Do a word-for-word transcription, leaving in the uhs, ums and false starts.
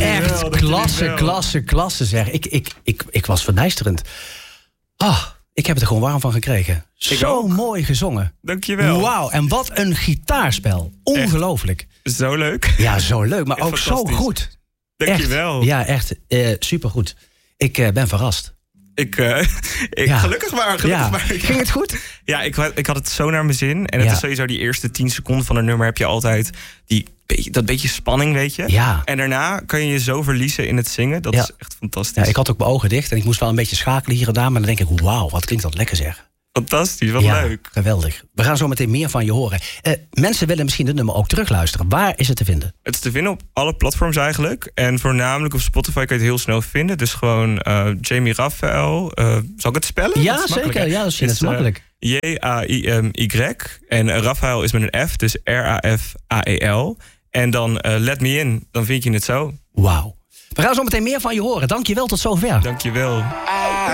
echt klasse, klasse, klasse zeg. Ik, ik, ik, ik was verbijsterend. Ah, ik heb het er gewoon warm van gekregen. Ik Zo ook. mooi gezongen. Dankjewel. Wauw, en wat een gitaarspel. Ongelooflijk. Echt zo leuk. Ja, zo leuk, maar Echt ook zo fantastisch. goed. Dankjewel. Echt. Ja, echt uh, supergoed. Ik uh, ben verrast. Ik, uh, ik Ja. Gelukkig maar, gelukkig Ja. maar. Ging het goed? Ja, ik, wa- ik had het zo naar mijn zin. En het Ja. is sowieso die eerste tien seconden van een nummer heb je altijd die, beetje- dat beetje spanning, weet je. Ja. En daarna kan je je zo verliezen in het zingen. Dat Ja. is echt fantastisch. Ja, ik had ook mijn ogen dicht en ik moest wel een beetje schakelen hier en daar. Maar dan denk ik, wauw, wat klinkt dat lekker zeg. Fantastisch, wat Ja, leuk. geweldig. We gaan zo meteen meer van je horen. Uh, mensen willen misschien het nummer ook terugluisteren. Waar is het te vinden? Het is te vinden op alle platforms eigenlijk. En voornamelijk op Spotify kan je het heel snel vinden. Dus gewoon uh, Jamie Raphael. Uh, zal ik het spellen? Ja, Dat is makkelijk, zeker. hè? Ja, dat is, dat is uh, makkelijk. J A I M Y. En uh, Raphael is met een F, dus R A F A E L. En dan uh, Let Me In, dan vind je het zo. Wauw. We gaan zo meteen meer van je horen. Dank je wel, tot zover. Dankjewel.